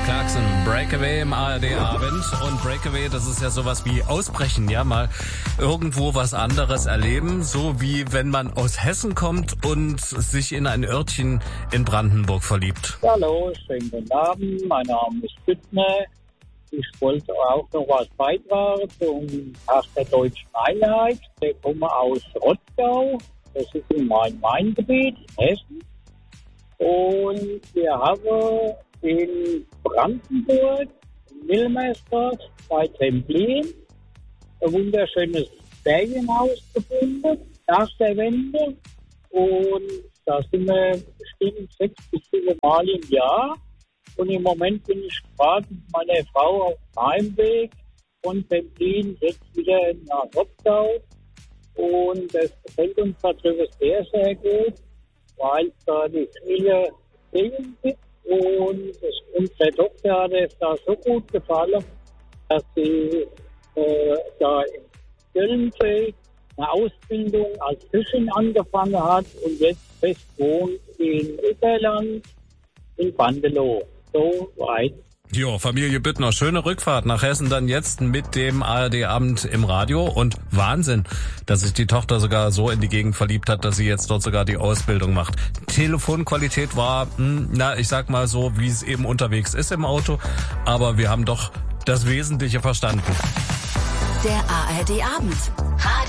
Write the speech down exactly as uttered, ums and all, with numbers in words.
Clarkson, Breakaway im A R D-Abend. Und Breakaway, das ist ja sowas wie Ausbrechen, ja, mal irgendwo was anderes erleben. So wie wenn man aus Hessen kommt und sich in ein Örtchen in Brandenburg verliebt. Hallo, schönen guten Abend, mein Name ist Büttner. Ich wollte auch noch was beitragen zum Tag der Deutschen Einheit. Ich komme aus Rottgau, das ist in meinem Main-Gebiet, Hessen. Und wir haben in Brandenburg, in Wilmersdorf, bei Templin, ein wunderschönes Ferienhaus gefunden, nach der Wende. Und da sind wir bestimmt sechs bis sieben Mal im Jahr. Und im Moment bin ich gerade mit meiner Frau auf dem Heimweg von Templin jetzt wieder nach Rottgau. Und das gefällt uns natürlich sehr, sehr gut, weil es da die viele Dinge gibt. Und das, unsere Tochter hat es da so gut gefallen, dass sie äh, da in Göllensee eine Ausbildung als Köchin angefangen hat und jetzt fest wohnt in Überland in Bandelow. So weit. Jo, Familie Büttner, schöne Rückfahrt nach Hessen dann jetzt mit dem A R D-Abend im Radio. Und Wahnsinn, dass sich die Tochter sogar so in die Gegend verliebt hat, dass sie jetzt dort sogar die Ausbildung macht. Telefonqualität war, mh, na, ich sag mal so, wie es eben unterwegs ist im Auto. Aber wir haben doch das Wesentliche verstanden. Der A R D-Abend.